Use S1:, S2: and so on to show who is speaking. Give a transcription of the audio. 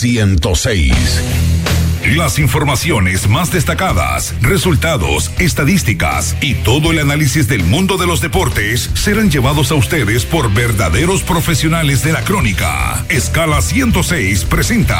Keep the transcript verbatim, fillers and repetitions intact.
S1: ciento seis. Las informaciones más destacadas, resultados, estadísticas y todo el análisis del mundo de los deportes serán llevados a ustedes por verdaderos profesionales de la crónica. Escala ciento seis presenta